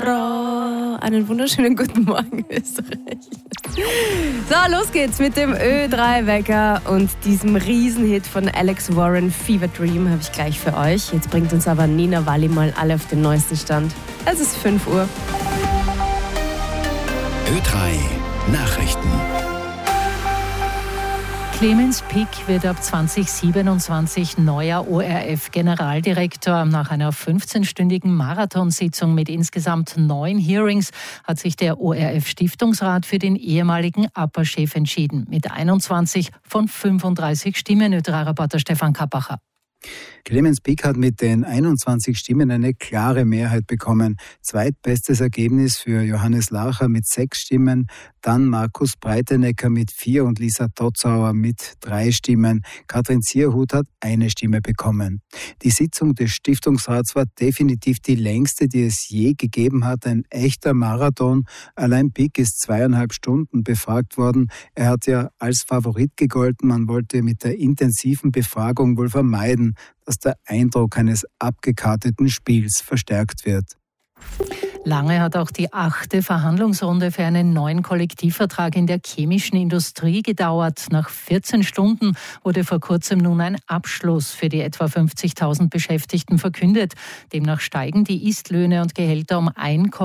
Tirol. Einen wunderschönen guten Morgen, Österreich. So, los geht's mit dem Ö3-Wecker und diesem Riesenhit von Alex Warren, Fever Dream, habe ich gleich für euch. Jetzt bringt uns aber Nina Walli mal alle auf den neuesten Stand. Es ist 5 Uhr. Ö3 Nachrichten. Clemens Pick wird ab 2027 neuer ORF-Generaldirektor. Nach einer 15-stündigen Marathonsitzung mit insgesamt 9 Hearings hat sich der ORF-Stiftungsrat für den ehemaligen APA-Chef entschieden. Mit 21 von 35 Stimmen, Ö3-Reporter Stefan Kappacher. Clemens Pick hat mit den 21 Stimmen eine klare Mehrheit bekommen. Zweitbestes Ergebnis für Johannes Lacher mit 6 Stimmen, dann Markus Breitenecker mit 4 und Lisa Totzauer mit 3 Stimmen. Katrin Zierhut hat 1 Stimme bekommen. Die Sitzung des Stiftungsrats war definitiv die längste, die es je gegeben hat. Ein echter Marathon. Allein Pick ist 2,5 Stunden befragt worden. Er hat ja als Favorit gegolten. Man wollte mit der intensiven Befragung wohl vermeiden, dass der Eindruck eines abgekarteten Spiels verstärkt wird. Lange hat auch die 8. Verhandlungsrunde für einen neuen Kollektivvertrag in der chemischen Industrie gedauert. Nach 14 Stunden wurde vor kurzem nun ein Abschluss für die etwa 50.000 Beschäftigten verkündet. Demnach steigen die Istlöhne und Gehälter um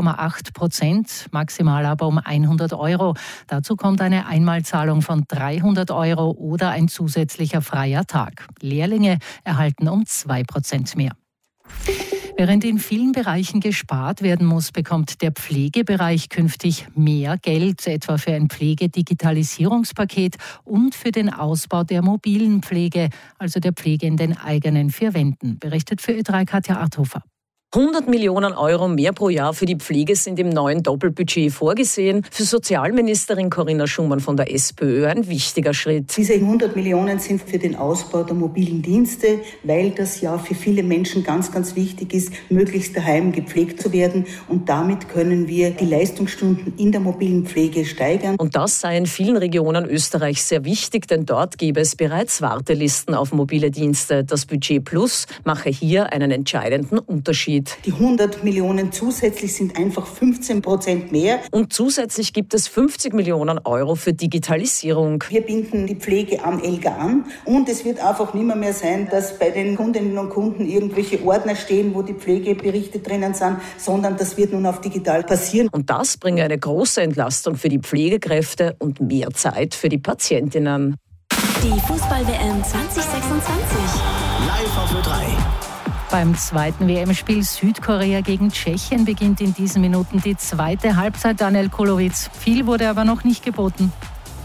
1,8%, maximal aber um 100 €. Dazu kommt eine Einmalzahlung von 300 € oder ein zusätzlicher freier Tag. Lehrlinge erhalten um 2% mehr. Während in vielen Bereichen gespart werden muss, bekommt der Pflegebereich künftig mehr Geld, etwa für ein Pflegedigitalisierungspaket und für den Ausbau der mobilen Pflege, also der Pflege in den eigenen 4 Wänden, berichtet für Ö3 Katja Arthofer. 100 Millionen € mehr pro Jahr für die Pflege sind im neuen Doppelbudget vorgesehen. Für Sozialministerin Corinna Schumann von der SPÖ ein wichtiger Schritt. Diese 100 Millionen sind für den Ausbau der mobilen Dienste, weil das ja für viele Menschen ganz, ganz wichtig ist, möglichst daheim gepflegt zu werden. Und damit können wir die Leistungsstunden in der mobilen Pflege steigern. Und das sei in vielen Regionen Österreichs sehr wichtig, denn dort gäbe es bereits Wartelisten auf mobile Dienste. Das Budget Plus mache hier einen entscheidenden Unterschied. Die 100 Millionen zusätzlich sind einfach 15% mehr. Und zusätzlich gibt es 50 Millionen € für Digitalisierung. Wir binden die Pflege am ELGA an und es wird einfach nicht mehr sein, dass bei den Kundinnen und Kunden irgendwelche Ordner stehen, wo die Pflegeberichte drinnen sind, sondern das wird nun auf digital passieren. Und das bringe eine große Entlastung für die Pflegekräfte und mehr Zeit für die Patientinnen. Die Fußball-WM 2026. Live auf Ö3. Beim zweiten WM-Spiel Südkorea gegen Tschechien beginnt in diesen Minuten die zweite Halbzeit. Daniel Kolowitz. Viel wurde aber noch nicht geboten.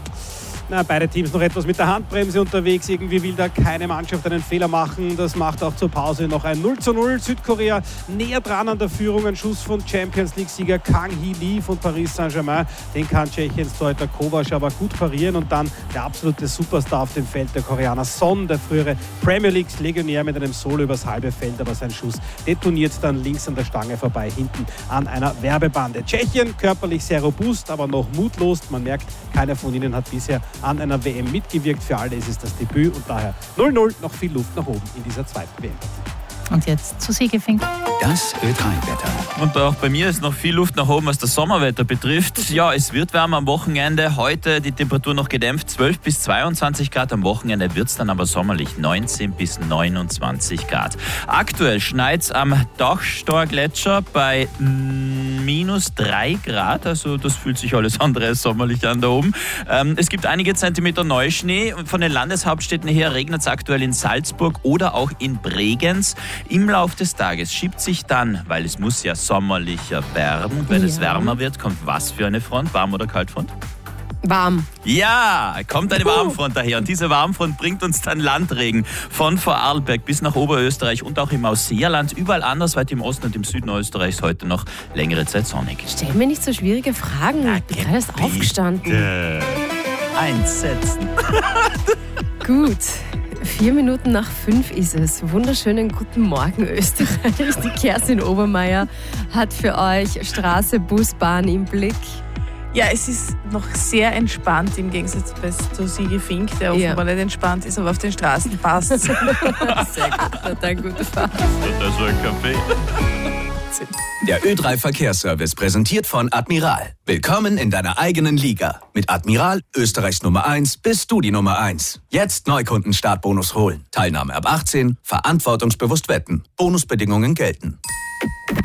Beide Teams noch etwas mit der Handbremse unterwegs. Irgendwie will da keine Mannschaft einen Fehler machen. Das macht auch zur Pause noch ein 0:0. Südkorea näher dran an der Führung. Ein Schuss von Champions-League-Sieger Kang Hee-Lee von Paris Saint-Germain. Den kann Tschechiens Torhüter Kovac aber gut parieren. Und dann der absolute Superstar auf dem Feld, der Koreaner Son, der frühere Premier League-Legionär mit einem Solo übers halbe Feld. Aber sein Schuss detoniert dann links an der Stange vorbei, hinten an einer Werbebande. Tschechien körperlich sehr robust, aber noch mutlos. Man merkt, keiner von ihnen hat bisher an einer WM mitgewirkt. Für alle ist es das Debüt und daher 0:0, noch viel Luft nach oben in dieser zweiten WM. Und jetzt zu Sigefink. Das Ö3-Wetter. Und auch bei mir ist noch viel Luft nach oben, was das Sommerwetter betrifft. Ja, es wird wärmer am Wochenende. Heute die Temperatur noch gedämpft, 12 bis 22 Grad. Am Wochenende wird es dann aber sommerlich, 19 bis 29 Grad. Aktuell schneit es am Dachstor-Gletscher bei minus 3 Grad. Also das fühlt sich alles andere als sommerlich an da oben. Es gibt einige Zentimeter Neuschnee. Von den Landeshauptstädten her regnet es aktuell in Salzburg oder auch in Bregenz. Im Lauf des Tages schiebt sich dann, weil es muss ja sommerlicher werden, und wenn es wärmer wird, kommt was für eine Front? Warm- oder Kaltfront? Warm. Ja, kommt eine Warmfront daher. Und diese Warmfront bringt uns dann Landregen von Vorarlberg bis nach Oberösterreich und auch im Ausseerland. Überall andersweit im Osten und im Süden Österreichs heute noch längere Zeit sonnig. Stell mir nicht so schwierige Fragen. Ich bin gerade erst aufgestanden. Einsetzen. Gut. 4 Minuten nach 5 ist es. Wunderschönen guten Morgen, Österreich. Die Kerstin Obermeier hat für euch Straße, Bus, Bahn im Blick. Ja, es ist noch sehr entspannt im Gegensatz zu Sigi Fink, der offenbar nicht entspannt ist, aber auf den Straßen passt. Sehr gut, hat eine gute Fahrt. Das war ein Kaffee. Wahnsinn. Der Ö3 Verkehrsservice präsentiert von Admiral. Willkommen in deiner eigenen Liga. Mit Admiral, Österreichs Nummer 1, bist du die Nummer 1. Jetzt Neukunden-Startbonus holen. Teilnahme ab 18, verantwortungsbewusst wetten. Bonusbedingungen gelten.